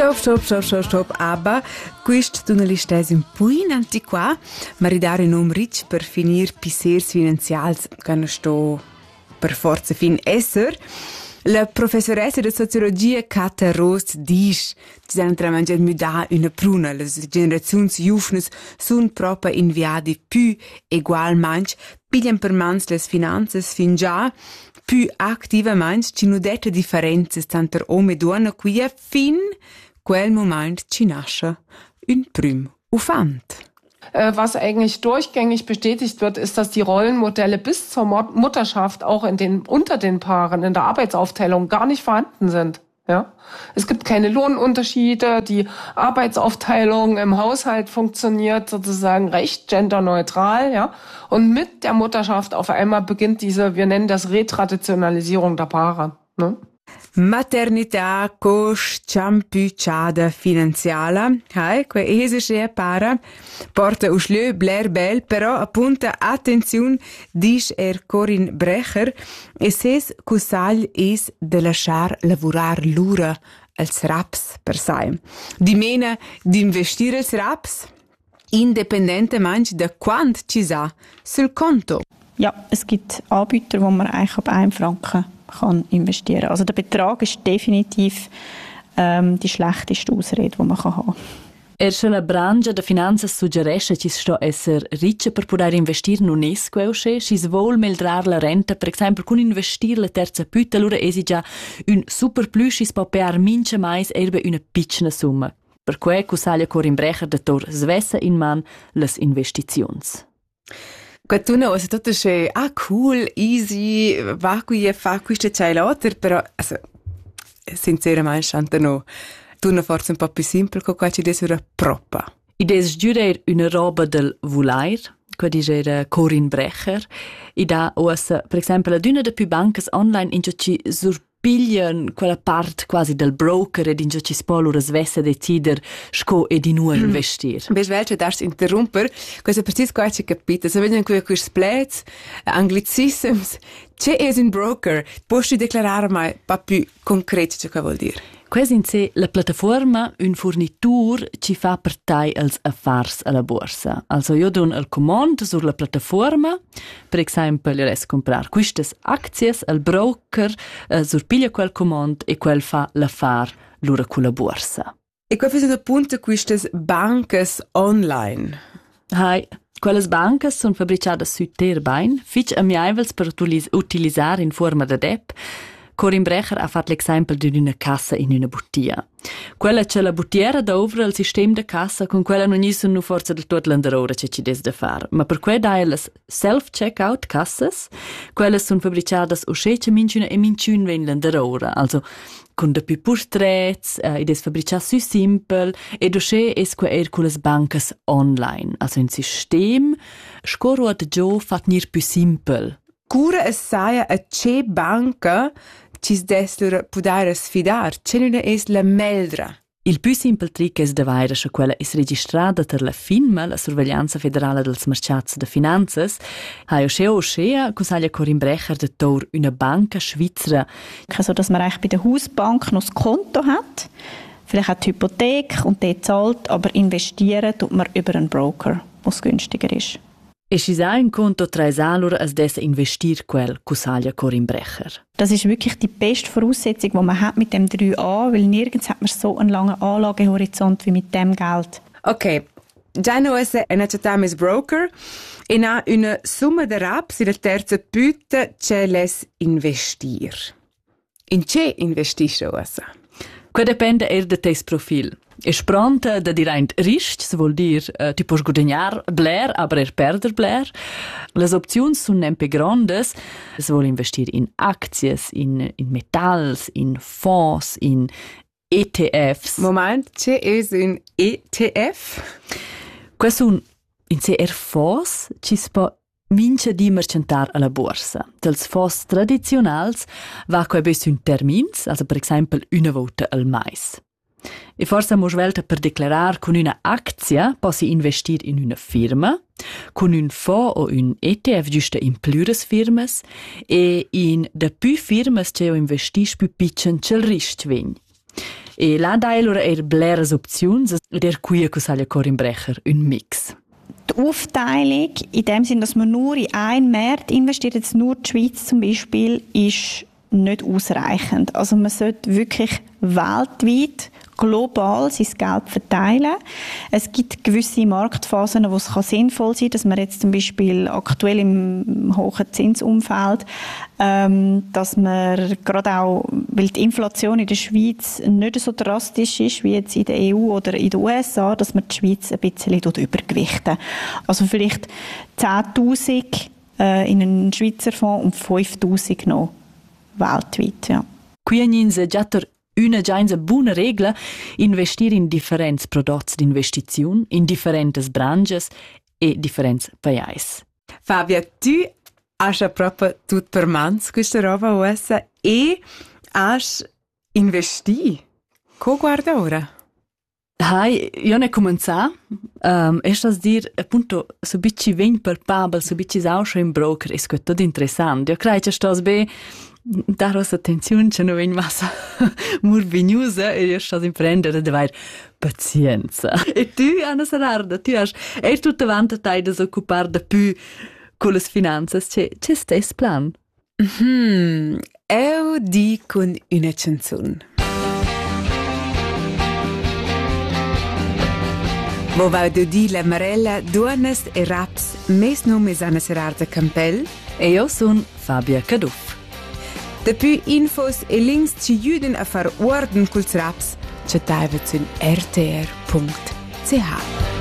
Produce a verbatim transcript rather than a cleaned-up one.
Stop, stop, stop, stop, stop, aber quist tu ne listes un puin antiqua, ma ridare un nom rich per finir pisers finanzials, che non sto per forza fin esser. La professoressa di sociologia Kata Rost dice ci sono tra mangiare muda una pruna, le generazioni giovani sono proprio inviati più egualmente, pigliano per mano le finanze fin già più attivamente, ci non dette differenze tra uomo e donna qui fin quel momento ci nasce un prim ufant. Was eigentlich durchgängig bestätigt wird, ist, dass die Rollenmodelle bis zur Mutterschaft auch in den, unter den Paaren in der Arbeitsaufteilung gar nicht vorhanden sind. Ja? Es gibt keine Lohnunterschiede, die Arbeitsaufteilung im Haushalt funktioniert sozusagen recht genderneutral. Ja? Und mit der Mutterschaft auf einmal beginnt diese, wir nennen das Retraditionalisierung der Paare. Ne? Maternità cost ciampucciada finanziala, hai, que esce para, porta uslö Blair Bell, però appunta attenzione, dice er Corin Brecher, e ses cusagl es de lasciar lavorar l'ura als raps per sai. Di mena d'investire als raps, independentemente da quant ci sa sul konto. Ja, es gibt Anbieter, wo man eigentlich ab einem Franken kann investieren. Also der Betrag ist definitiv ähm, die schlechteste Ausrede, die man kann haben. Erst la branca de finanzas suggerisce che sto esser riccia per poter investire non es quelsche, si svol meldrar la renta, per esempio con investir la terza pütta, allora esi già un super plus, si può per mince mais erbe una piccina summa. Per cui cusaglia Corin Brecher de tor svessa in man las investizions. Quando tu no, also tutto è ah cool, easy, va qui e fa questo c'è l'altro, però also, sinceramente sciante no. Tu no forse un po' più semplice con qua ci desura proppa. I des giurer una roba del vulair, qua dice Corin Brecher, i da ossa, per esempio, la d'una de più bancas online in cui ci surpigliano quella parte quasi del broker ed in cui ci spo loro svessa decider sco e di nuovo investir. Beh, welche darfst interromper, questo precis qua ci capite, se vedono qui questi splets, anglicisms, c'è es un broker, posso declarare mai pa più concreto ciò che vuol dire? Quasi in sé la piattaforma un fornitur ci fa partai als affars alla borsa. Also io don il comando sur la piattaforma, per esempio io res comprar quistes acties al broker, uh, surpiglia quel comando e quel fa l'affar lura con la borsa. E qua sono appunto quistes bancas online. Hai, quelles bancas sono fabbricate su terbain, fitch amievels per utilizzare in forma de app. Corin Brecher ha fatto l'esempio di una cassa in una bottiglia. Quella c'è la bottiera d'ovra al sistema de cassa, con quella non gli sono forse del tutto l'andorora che ci des da fare. Ma per cui dai le self-checkout cassas, quelle sono fabbricate o scece minciuna e minciun ven l'andorora. Also, con de più portrets, uh, ed es fabbricate su simple, e dosce es que er con le bancas online. Also, un sistema, scoro ad gio fat nir più simple. Cura es saia a c'è banca ci deslura pudare sfidar, c'è non es la meldra. Il più simple trick es da vaira che quella es registrata per la FINMA, la Sorveglianza Federale dels Mercats de Finanzas, ha jo scheo schea, cosaglia Corin Brecher de Tor una banca schweizera. Also, dass man eigentlich bei der Hausbank noch das Konto hat, vielleicht auch die Hypothek und die zahlt, aber investieren tut man über einen Broker, was günstiger ist. E si sa un conto tres allora as dessa investir quel cusaglia Corin Brecher. Das ist wirklich die beste Voraussetzung, die man hat mit dem drei a, weil nirgends hat man so einen langen Anlagehorizont wie mit dem Geld. Ok, già noi abbiamo un broker e ha una somma di raps in la terza pütta c'è les investir. In che investisce essa? Que depende er de tes profil. Es pronta da dirent risc, se vuol dir, uh, tu puoi guadagnar bler, aber er perder bler. Les opzions sun nempe grandes. Se vuol investir in acties, in, in metalls, in fonds, in E T Fs. Moment, c'è es un E T F? Que sun in se er fonds, ci spo mince di mercentar alla borsa. Dels fonds tradizionals va quai bes un termins, also per esempio una volta al mais. E forse mo svelta per declarar con una actia possi investir in una firma, con un fonds o un E T F giusta in plures firmas e in da più firmas che investis più piccen c'el risc vegn. E là dai allora er bleras opziuns ed er quia co saglia Corin Brecher un mix. Die Aufteilung, in dem Sinn, dass man nur in einen Markt investiert, jetzt nur die Schweiz zum Beispiel, ist nicht ausreichend. Also man sollte wirklich weltweit, global sein Geld verteilen. Es gibt gewisse Marktphasen, wo es sinnvoll sein kann, dass man jetzt zum Beispiel aktuell im hohen Zinsumfeld, ähm, dass man gerade auch, weil die Inflation in der Schweiz nicht so drastisch ist wie jetzt in der E U oder in den U S A, dass man die Schweiz ein bisschen übergewichten. Also vielleicht zehntausend äh, in einen Schweizer Fonds und fünftausend noch weltweit. Ja. Qui agninsa già ter una già buona regola investire in differenti prodotti di investizione, in differenti branche e differenti paesi. Fabia, tu hai proprio tutto per mans questa roba uessa e hai investito. Come guarda ora? Hai, io ne cominciato, um, e sto a dire, appunto, so bici ven palpabile, so bici sauscio in broker, e è tutto interessante. Io credo che sto bene dar oss attenzione, che non venga massa murvignosa, e io sto a imprendere di avere pazienza. E tu, Anna Sararda, tu hai, è tutta avanti a te da occupare di più con le finanze, c'è, c'è stesso plan? Hmm, io dico con una canzone. Wo vado di la Marella, Duanes e Raps, mes nome è Anna Sararda Campel. E io sono Fabia Caduff. Da più infos e links ci aiutano a fare ordine col Raps, c'è taiva su r t r punto c h.